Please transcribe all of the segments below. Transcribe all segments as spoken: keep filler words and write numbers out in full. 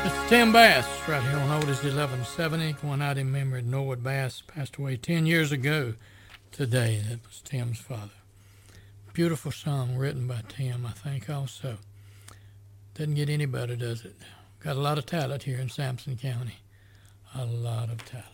Mister Tim Bass, right here on Oldies eleven seventy, going out in memory of Norwood Bass, passed away ten years ago today. That was Tim's father. Beautiful song written by Tim, I think, also. Doesn't get any better, does it? Got a lot of talent here in Sampson County. A lot of talent.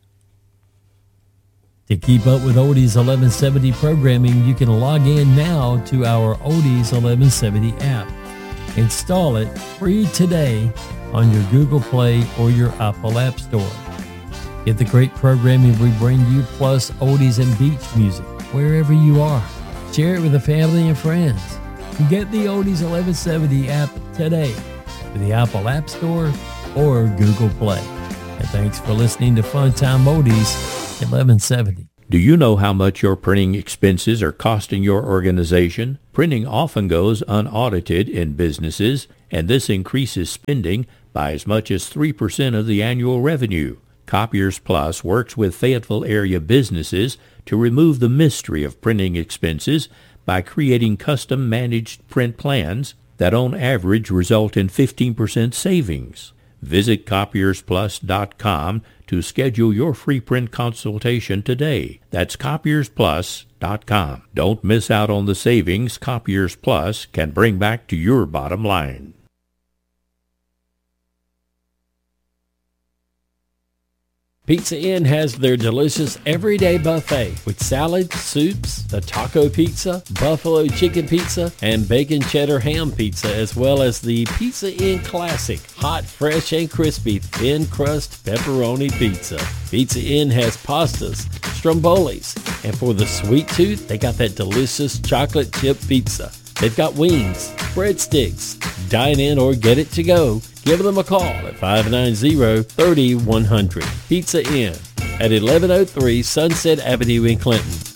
To keep up with Oldies eleven seventy programming, you can log in now to our Oldies eleven seventy app. Install it free today on your Google Play or your Apple App Store. Get the great programming we bring you, plus oldies and beach music, wherever you are. Share it with the family and friends. Get the Oldies eleven seventy app today with the Apple App Store or Google Play. And thanks for listening to Funtime Oldies eleven seventy. Do you know how much your printing expenses are costing your organization? Printing often goes unaudited in businesses, and this increases spending by as much as three percent of the annual revenue. Copiers Plus works with Fayetteville area businesses to remove the mystery of printing expenses by creating custom managed print plans that on average result in fifteen percent savings. Visit copiers plus dot com to schedule your free print consultation today. That's copiers plus dot com. Don't miss out on the savings Copiers Plus can bring back to your bottom line. Pizza Inn has their delicious everyday buffet with salad, soups, the taco pizza, buffalo chicken pizza, and bacon cheddar ham pizza, as well as the Pizza Inn Classic, hot, fresh, and crispy, thin crust pepperoni pizza. Pizza Inn has pastas, strombolis, and for the sweet tooth, they got that delicious chocolate chip pizza. They've got wings, breadsticks. Dine in or get it to go. Give them a call at five nine zero, three oh one hundred. Pizza Inn at eleven oh three Sunset Avenue in Clinton.